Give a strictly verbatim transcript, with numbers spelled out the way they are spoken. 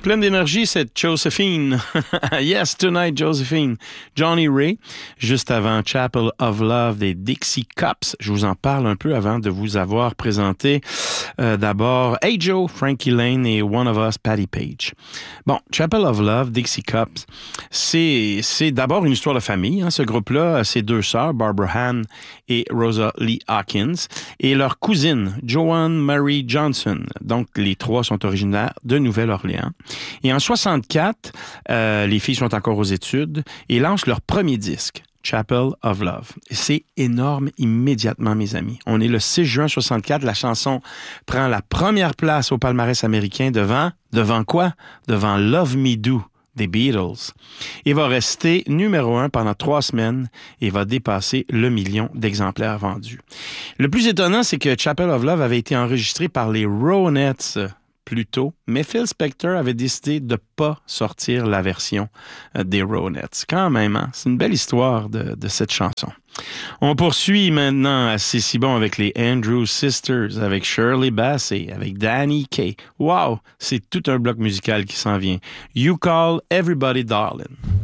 Pleine d'énergie, cette Josephine. Yes, Tonight, Josephine. Johnny Ray, juste avant Chapel of Love des Dixie Cups. Je vous en parle un peu avant de vous avoir présenté euh, d'abord Hey Joe, Frankie Lane et One of Us, Patty Page. Bon, Chapel of Love, Dixie Cups, c'est, c'est d'abord une histoire de famille. Hein. Ce groupe-là, c'est deux sœurs, Barbara Ann et Rosa Lee Hawkins, et leur cousine, Joanne Marie Johnson. Donc, les trois sont originaires de Nouvelle-Orléans. Et en soixante-quatre, euh, les filles sont encore aux études et lancent leur premier disque, Chapel of Love. C'est énorme immédiatement, mes amis. On est le six juin soixante-quatre. La chanson prend la première place au palmarès américain devant, devant quoi? Devant Love Me Do des Beatles. Et va rester numéro un pendant trois semaines et va dépasser le million d'exemplaires vendus. Le plus étonnant, c'est que Chapel of Love avait été enregistré par les Ronettes plus tôt, mais Phil Spector avait décidé de ne pas sortir la version des Ronettes. Quand même, hein? C'est une belle histoire de, de cette chanson. On poursuit maintenant à C'est si bon avec les Andrews Sisters, avec Shirley Bassey, avec Danny Kaye. Wow! C'est tout un bloc musical qui s'en vient. You Call Everybody Darling.